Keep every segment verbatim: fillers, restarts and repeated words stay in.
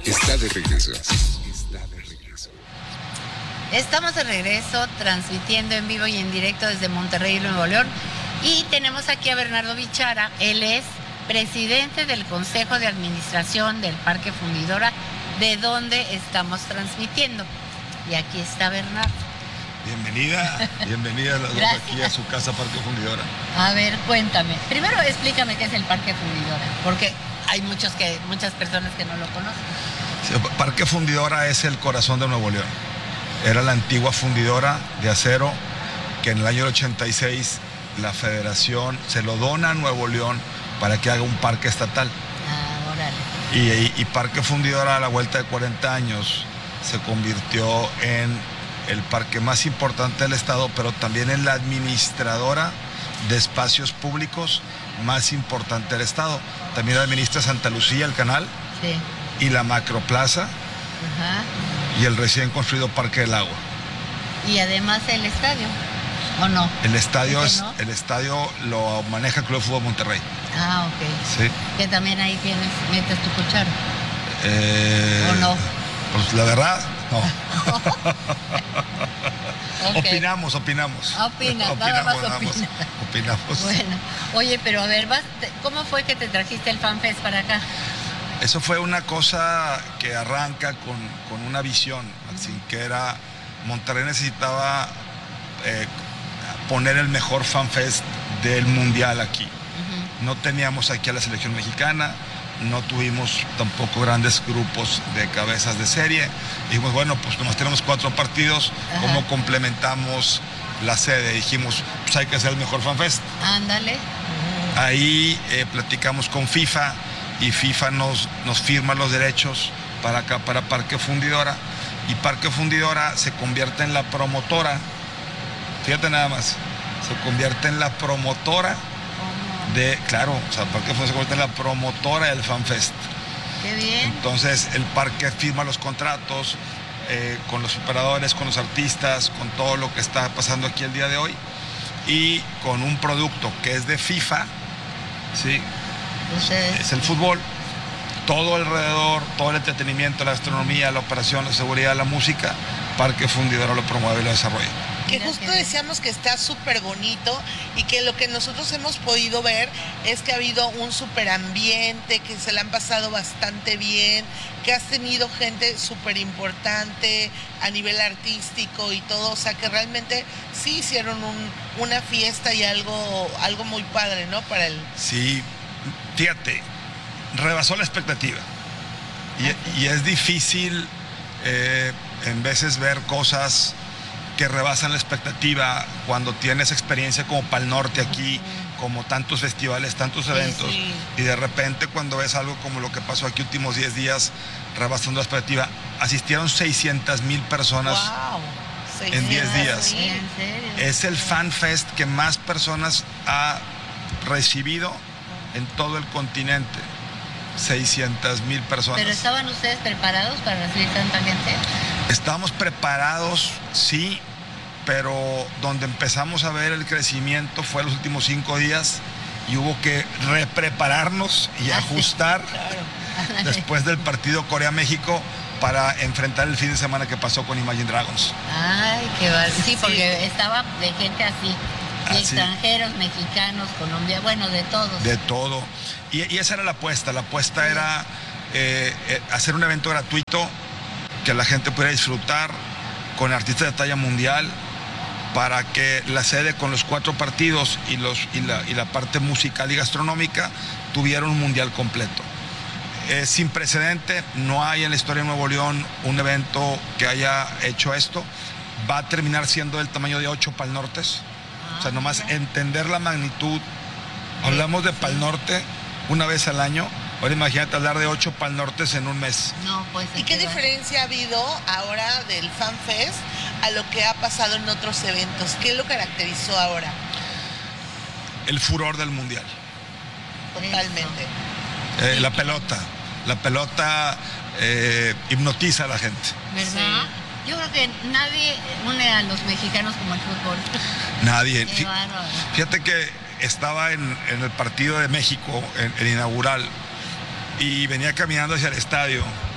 está de regreso. Está de regreso. Estamos de regreso transmitiendo en vivo y en directo desde Monterrey, Nuevo León. Y tenemos aquí a Bernardo Bichara. Él es presidente del Consejo de Administración del Parque Fundidora, de donde estamos transmitiendo. Y aquí está Bernardo. Bienvenida, bienvenida a las dos aquí a su casa Parque Fundidora. A ver, cuéntame. Primero explícame qué es el Parque Fundidora, porque hay muchos que, muchas personas que no lo conocen. Sí, Parque Fundidora es el corazón de Nuevo León. Era la antigua fundidora de acero que en el año ochenta y seis la federación se lo dona a Nuevo León para que haga un parque estatal. Ah, órale. Y, y, y Parque Fundidora a la vuelta de cuarenta años se convirtió en el parque más importante del estado, pero también en la administradora de espacios públicos más importante del estado. También administra Santa Lucía, el canal, Sí. y la Macroplaza, Ajá. y el recién construido Parque del Agua. Y además el estadio, ¿o no? El estadio, ¿Ese es, no? el estadio lo maneja el Club de Fútbol Monterrey. Ah, ok. Sí. Que también ahí tienes, metes tu cuchara. Eh, ¿O no? Pues la verdad, no. Okay. Opinamos, opinamos. Opina, nada más nada opina. Opinamos. Bueno, oye, pero a ver, vas, te- ¿cómo fue que te trajiste el FanFest para acá? Eso fue una cosa que arranca con, con una visión, así que era, Monterrey necesitaba eh, poner el mejor FanFest del mundial aquí. Ujú. No teníamos aquí a la selección mexicana, no tuvimos tampoco grandes grupos de cabezas de serie. Dijimos, bueno, pues nomás tenemos cuatro partidos, Ajá. ¿cómo complementamos la sede? Dijimos, pues hay que hacer el mejor FanFest. Ándale. Ahí eh, platicamos con FIFA y FIFA nos, nos firma los derechos para acá, para Parque Fundidora, y Parque Fundidora se convierte en la promotora, fíjate nada más, se convierte en la promotora ¿Cómo? de, claro, o sea, Parque Fundidora se convierte en la promotora del FanFest. Qué bien. Entonces el parque firma los contratos eh, con los operadores, con los artistas, con todo lo que está pasando aquí el día de hoy, y con un producto que es de FIFA, ¿sí? Ustedes. Es el fútbol, todo alrededor, todo el entretenimiento, la gastronomía, la operación, la seguridad, la música, Parque Fundidora lo promueve y lo desarrolla. Que Mira justo qué bien. decíamos que está súper bonito y que lo que nosotros hemos podido ver es que ha habido un súper ambiente, que se la han pasado bastante bien, que has tenido gente súper importante a nivel artístico y todo, o sea que realmente sí hicieron un, una fiesta y algo, algo muy padre, ¿no? Para el... Sí, fíjate, rebasó la expectativa. Y, y es difícil eh, en veces ver cosas que rebasan la expectativa cuando tienes experiencia como Pal Norte aquí, como tantos festivales, tantos Sí, eventos, sí. y de repente cuando ves algo como lo que pasó aquí últimos diez días, rebasando la expectativa, asistieron seiscientas mil personas. ¡Wow! En diez días. ¿En serio? Es el FanFest que más personas ha recibido en todo el continente. seiscientas mil personas. ¿Pero estaban ustedes preparados para recibir tanta gente? Estábamos preparados, sí, pero donde empezamos a ver el crecimiento fue los últimos cinco días y hubo que reprepararnos y Ah, sí, ajustar claro. después del partido Corea-México para enfrentar el fin de semana que pasó con Imagine Dragons. Ay, qué bar... Sí, porque estaba de gente así. Y Así. extranjeros, mexicanos, colombianos, bueno, de todos. De todo. Y, y esa era la apuesta. La apuesta Sí. era eh, eh, hacer un evento gratuito que la gente pudiera disfrutar con artistas de talla mundial, para que la sede con los cuatro partidos y, los, y, la, y la parte musical y gastronómica tuviera un mundial completo. Eh, sin precedente, no hay en la historia de Nuevo León un evento que haya hecho esto. Va a terminar siendo del tamaño de ocho Pal Nortes. O sea, nomás mira. entender la magnitud. Hablamos de Pal Norte una vez al año. Ahora imagínate hablar de ocho Pal Nortes en un mes. No, pues. ¿Y qué va- diferencia ha habido ahora del FanFest a lo que ha pasado en otros eventos? ¿Qué lo caracterizó ahora? El furor del mundial. Totalmente. Eh, Sí, la claro. pelota. La pelota eh, hipnotiza a la gente. ¿Verdad? Yo creo que nadie une a los mexicanos como el fútbol. Nadie. Qué Fí- bárbaro. Fíjate que estaba en, en el partido de México, en el inaugural, y venía caminando hacia el estadio. Ajá.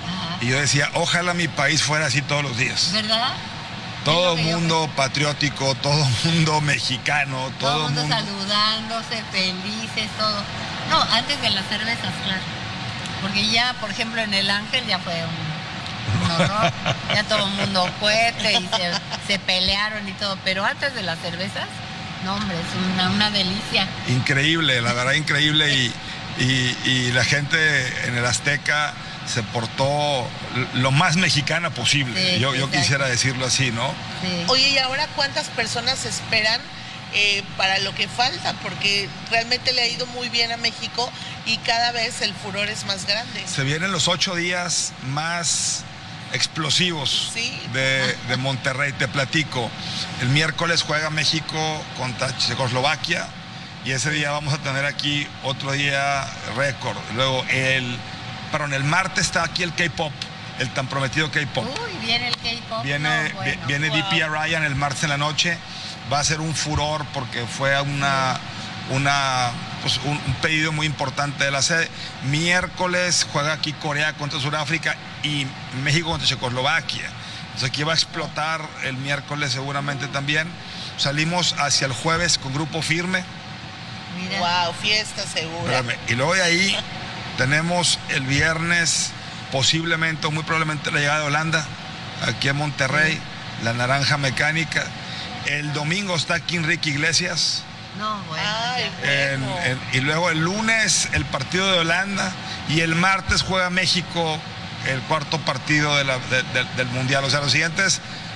Y yo decía, ojalá mi país fuera así todos los días. ¿Verdad? Todo Es lo que yo mundo patriótico, todo mundo mexicano, Todo todo el mundo mundo... saludándose, felices, todo. No, antes de las cervezas, claro. Porque ya, por ejemplo, en el Ángel ya fue un, un horror. Ya todo el mundo fuerte y se, se pelearon y todo. Pero antes de las cervezas, no, hombre, es una, una delicia. Increíble, la verdad, increíble. Y, y, y la gente en el Azteca se portó lo más mexicana posible. Sí, yo yo exacto. quisiera decirlo así, ¿no? Sí. Oye, ¿y ahora cuántas personas esperan eh, para lo que falta? Porque realmente le ha ido muy bien a México y cada vez el furor es más grande. Se vienen los ocho días más explosivos Sí. de, de Monterrey. Te platico. El miércoles juega México contra Checoslovaquia y ese día vamos a tener aquí otro día récord. Luego el, perdón, el martes está aquí el K-pop, el tan prometido K-pop. Uy, viene el K-pop. Viene, no, bueno, viene wow. D P Ryan el martes en la noche. Va a ser un furor porque fue una, una, pues un, un pedido muy importante de la sede. Miércoles juega aquí Corea contra Sudáfrica y México contra Checoslovaquia. Entonces aquí va a explotar el miércoles seguramente también. Salimos hacia el jueves con grupo firme. Mira. Wow, fiesta segura. Espérame. Y luego de ahí tenemos el viernes posiblemente o muy probablemente la llegada de Holanda aquí en Monterrey, la Naranja Mecánica. El domingo está aquí Enrique Iglesias. No, bueno. Ay, ya. En- bueno. en- y luego el lunes el partido de Holanda y el martes juega México el cuarto partido de la- de- de- del Mundial. O sea, los siguientes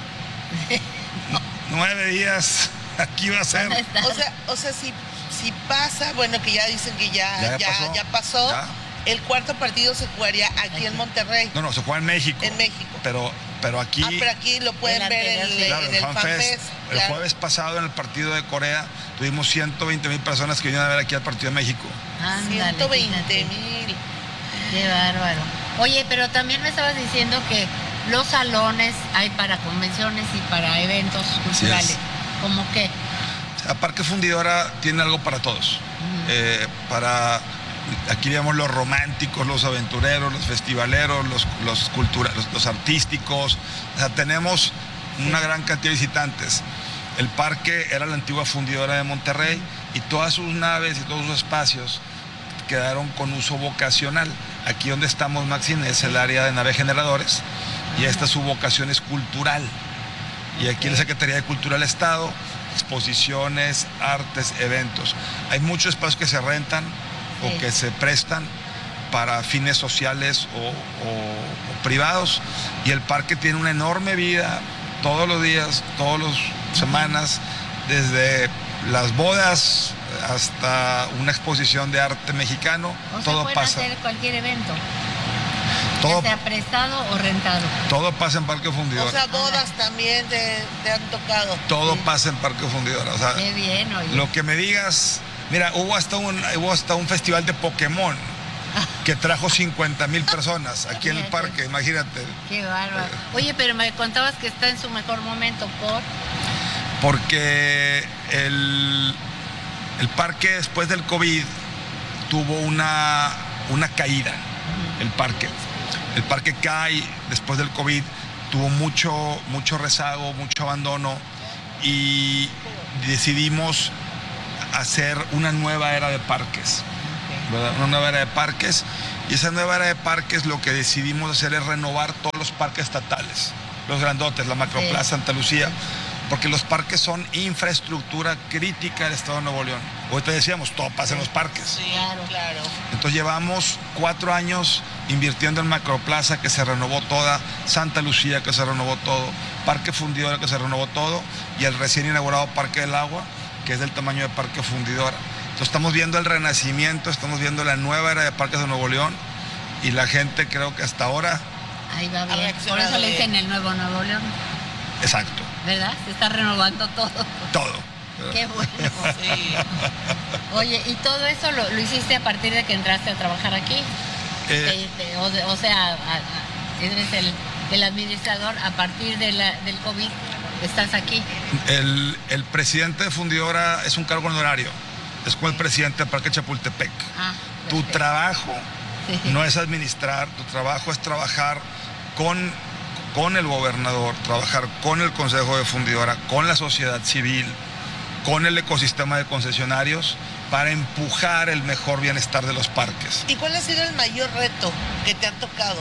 nueve días aquí va a ser. ¿Dónde está? O sea, o sea, si, si pasa, bueno, que ya dicen que ya, Ya ya, pasó. ya pasó, Ya. el cuarto partido se jugaría aquí en Monterrey, No, no, se juega en México. en México. Pero, pero aquí. Ah, pero aquí lo pueden El ver en, anterior, el- sí. Claro, en el el FanFest. FanFest. El claro. jueves pasado en el partido de Corea tuvimos ciento veinte mil personas que vinieron a ver aquí al partido de México. Ándale, ciento veinte fíjate. mil. Qué bárbaro. Oye, pero también me estabas diciendo que los salones hay para convenciones y para eventos culturales. es. ¿Cómo qué? La Parque Fundidora tiene algo para todos. Eh, para, aquí digamos, los románticos, los aventureros, los festivaleros, los, los, cultura- los, los artísticos. O sea, tenemos una gran cantidad de visitantes. El parque era la antigua fundidora de Monterrey y todas sus naves y todos sus espacios quedaron con uso vocacional. Aquí donde estamos, Maxine, es el área de naves generadores y esta su vocación es cultural. Y aquí en la Secretaría de Cultura del Estado, exposiciones, artes, eventos. Hay muchos espacios que se rentan Sí. o que se prestan para fines sociales o, o- o privados y el parque tiene una enorme vida todos los días, todas las semanas, desde las bodas hasta una exposición de arte mexicano, O sea, todo pueden pasa, hacer cualquier evento, todo, ya sea prestado o rentado. todo pasa en Parque Fundidora. O sea, bodas también te, te han tocado. todo sí. pasa en Parque Fundidora. O sea, Qué bien, oye. lo que me digas, mira, hubo hasta un, hubo hasta un festival de Pokémon que trajo cincuenta mil personas aquí en el Fíjate. parque, imagínate. Qué bárbaro. Oye, pero me contabas que está en su mejor momento por... Porque el, el parque después del COVID tuvo una, una caída, el parque. El parque cae después del COVID, tuvo mucho, mucho rezago, mucho abandono y decidimos hacer una nueva era de parques, ¿verdad? Una nueva era de parques y esa nueva era de parques lo que decidimos hacer es renovar todos los parques estatales, los grandotes, la Macroplaza Sí. Santa Lucía, porque los parques son infraestructura crítica del Estado de Nuevo León. Hoy te decíamos, todo pasa en los parques. Sí, Claro. claro. Entonces llevamos cuatro años invirtiendo en Macroplaza, que se renovó toda, Santa Lucía, que se renovó todo, Parque Fundidora, que se renovó todo, y el recién inaugurado Parque del Agua, que es del tamaño de Parque Fundidora. Entonces estamos viendo el renacimiento, estamos viendo la nueva era de parques de Nuevo León, y la gente creo que hasta ahora, Ahí va Ha bien. Por reaccionado eso le bien. dicen el nuevo Nuevo León, exacto, ¿verdad? Se está renovando todo. todo. Qué bueno. Sí. Oye, ¿y todo eso lo, lo hiciste a partir de que entraste a trabajar aquí? Eh, Te- te- o, de- o sea, a- a- eres el, el administrador a partir de la, del COVID, estás aquí. el, el presidente de Fundidora es un cargo honorario, es como el presidente del Parque Chapultepec. Ah, Tu perfecto. trabajo Sí. no es administrar, tu trabajo es trabajar con, con el gobernador, trabajar con el Consejo de Fundidora, con la sociedad civil, con el ecosistema de concesionarios, para empujar el mejor bienestar de los parques. ¿Y cuál ha sido el mayor reto que te ha tocado?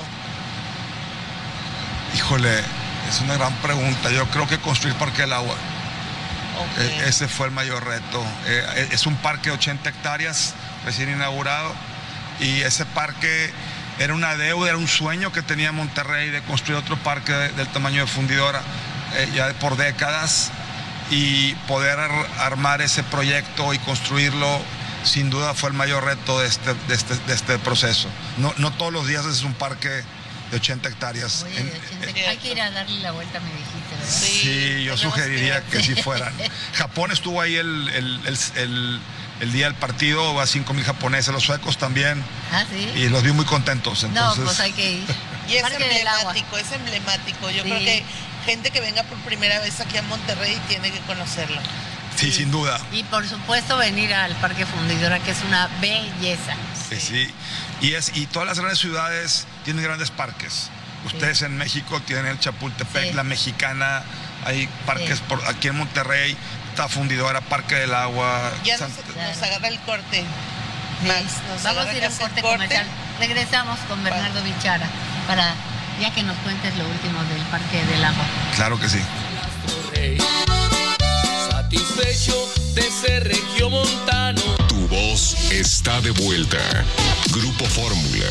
Híjole, es una gran pregunta. Yo creo que construir Parque del Agua. Okay. E- ese fue el mayor reto. Eh, es un parque de ochenta hectáreas, recién inaugurado, y ese parque era una deuda, era un sueño que tenía Monterrey de construir otro parque de, del tamaño de Fundidora, eh, ya por décadas, y poder ar- armar ese proyecto y construirlo, sin duda fue el mayor reto de este, de este, de este proceso. No, no todos los días es un parque de ochenta hectáreas. Oye, En- de ochenta, hay que ir a darle la vuelta, me dijiste, ¿verdad? Sí, Sí, yo tenemos sugeriría que- que sí fueran. Japón estuvo ahí el, el, el, el, el día del partido, a cinco mil japoneses, los suecos también, Ah, sí. y los vi muy contentos. Entonces, No, pues hay que ir. Y es Parque del Agua. emblemático, es emblemático. Yo Sí. creo que gente que venga por primera vez aquí a Monterrey tiene que conocerlo. sí, sin duda. Y por supuesto venir al Parque Fundidora, que es una belleza. Sí, sí. Y, es, y todas las grandes ciudades tienen grandes parques. Ustedes en México tienen el Chapultepec, Sí. la Mexicana, hay parques Sí. por aquí en Monterrey, está Fundidora, Parque del Agua. Ya San- nos, nos agarra el corte. Sí. Max, nos Vamos agarra a ir a un casi el corte comercial. Regresamos con Bernardo Bichara para ya que nos cuentes lo último del Parque del Agua. Claro que sí. Rey, satisfecho de ser regiomontano. Tu voz está de vuelta. Grupo Fórmula.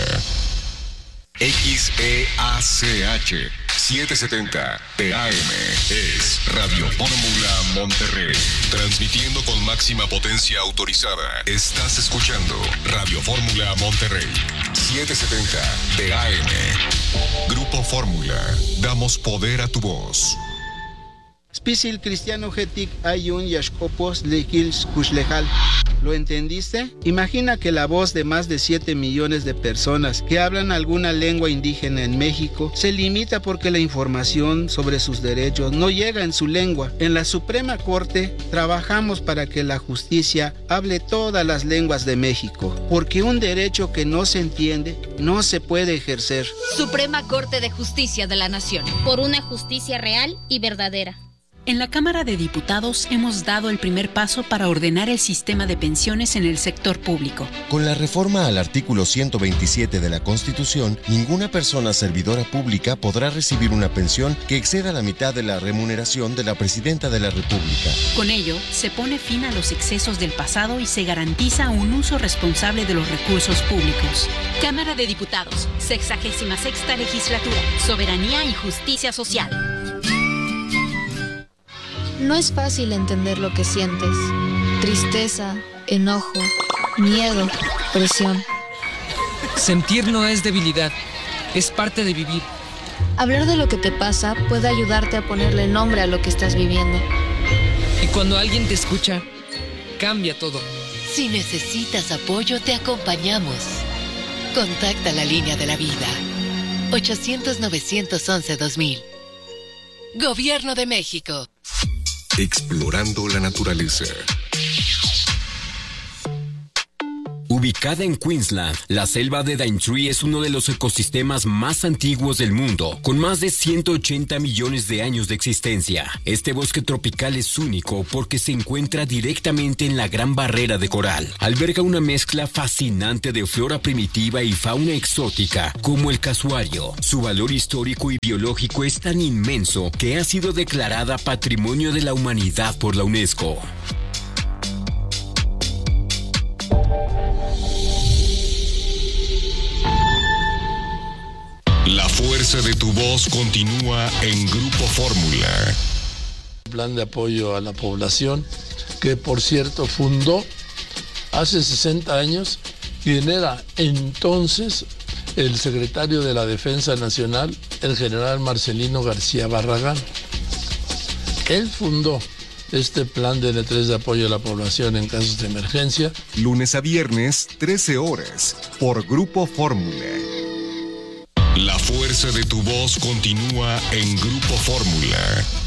X E A C H setecientos setenta P A M es Radio Fórmula Monterrey. Transmitiendo con máxima potencia autorizada. Estás escuchando Radio Fórmula Monterrey. setecientos setenta P A M. Grupo Fórmula. Damos poder a tu voz. Spisil cristiano getik ayun yashkopos lekils kushlejal. ¿Lo entendiste? Imagina que la voz de más de siete millones de personas que hablan alguna lengua indígena en México se limita porque la información sobre sus derechos no llega en su lengua. En la Suprema Corte trabajamos para que la justicia hable todas las lenguas de México, porque un derecho que no se entiende no se puede ejercer. Suprema Corte de Justicia de la Nación. Por una justicia real y verdadera. En la Cámara de Diputados hemos dado el primer paso para ordenar el sistema de pensiones en el sector público. Con la reforma al artículo ciento veintisiete de la Constitución, ninguna persona servidora pública podrá recibir una pensión que exceda la mitad de la remuneración de la Presidenta de la República. Con ello, se pone fin a los excesos del pasado y se garantiza un uso responsable de los recursos públicos. Cámara de Diputados, sexagésima sexta legislatura, soberanía y justicia social. No es fácil entender lo que sientes. Tristeza, enojo, miedo, presión. Sentir no es debilidad, es parte de vivir. Hablar de lo que te pasa puede ayudarte a ponerle nombre a lo que estás viviendo. Y cuando alguien te escucha, cambia todo. Si necesitas apoyo, te acompañamos. Contacta la línea de la vida. ochocientos, novecientos once, dos mil. Gobierno de México. Explorando la naturaleza. Ubicada en Queensland, la selva de Daintree es uno de los ecosistemas más antiguos del mundo, con más de ciento ochenta millones de años de existencia. Este bosque tropical es único porque se encuentra directamente en la Gran Barrera de Coral. Alberga una mezcla fascinante de flora primitiva y fauna exótica, como el casuario. Su valor histórico y biológico es tan inmenso que ha sido declarada Patrimonio de la Humanidad por la UNESCO. La fuerza de tu voz continúa en Grupo Fórmula. Plan de apoyo a la población, que por cierto fundó hace sesenta años quien era entonces el secretario de la Defensa Nacional, el general Marcelino García Barragán. Él fundó este plan de N tres de apoyo a la población en casos de emergencia. Lunes a viernes, trece horas, por Grupo Fórmula. La fuerza de tu voz continúa en Grupo Fórmula.